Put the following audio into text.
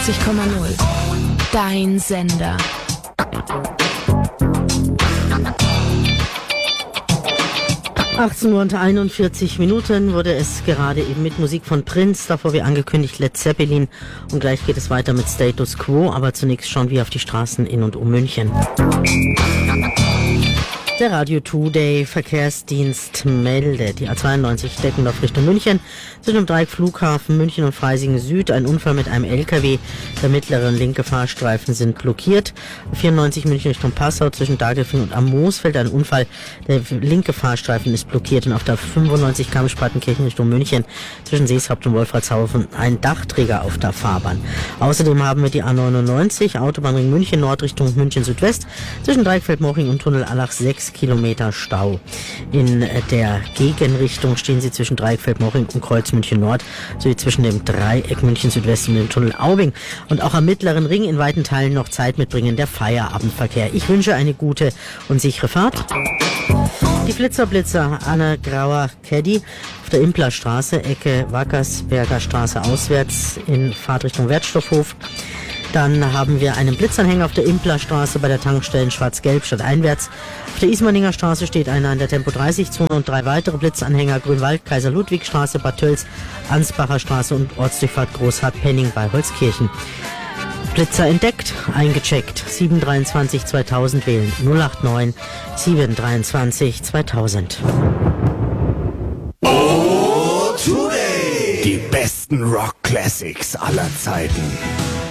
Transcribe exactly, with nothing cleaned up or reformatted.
neunundvierzig Komma null. Dein Sender. achtzehn Uhr und einundvierzig Minuten wurde es gerade eben mit Musik von Prince, davor wie angekündigt Led Zeppelin, und gleich geht es weiter mit Status Quo, aber zunächst schauen wir auf die Straßen in und um München. Der Radio Today Verkehrsdienst meldet, die A zweiundneunzig Deckendorf Richtung München, zwischen dem Dreieck Flughafen München und Freising Süd, ein Unfall mit einem L K W, der mittlere und linke Fahrstreifen sind blockiert. A vierundneunzig München Richtung Passau, zwischen Dagelfing und am Moosfeld ein Unfall, der linke Fahrstreifen ist blockiert, und auf der fünfundneunzig Garmisch-Partenkirchen Richtung München, zwischen Seeshaupt und Wolfratshausen, ein Dachträger auf der Fahrbahn. Außerdem haben wir die A neunundneunzig, Autobahnring München Nord Richtung München Südwest, zwischen Dreieckfeld-Moching und Tunnel Allach sechs Kilometer Stau. In der Gegenrichtung stehen sie zwischen Dreieckfeld-Moching und Kreuz München Nord, sowie zwischen dem Dreieck München Südwest und dem Tunnel Aubing. Und auch am mittleren Ring in weiten Teilen noch Zeit mitbringen der Feierabendverkehr. Ich wünsche eine gute und sichere Fahrt. Die Flitzerblitzer Anne Grauer Caddy auf der Implerstraße, Ecke Wackersberger Straße auswärts in Fahrtrichtung Wertstoffhof. Dann haben wir einen Blitzanhänger auf der Implerstraße bei der Tankstelle Schwarz-Gelb statt einwärts. Auf der Ismaninger Straße steht einer in der Tempo dreißig Zone und drei weitere Blitzanhänger: Grünwald, Kaiser-Ludwig-Straße, Bad Tölz, Ansbacher Straße und Ortsdurchfahrt Großhardt-Penning bei Holzkirchen. Blitzer entdeckt, eingecheckt. sieben dreiundzwanzig zweitausend wählen. null acht neun sieben dreiundzwanzig zweitausend. Oh, Today! Die besten Rock-Classics aller Zeiten.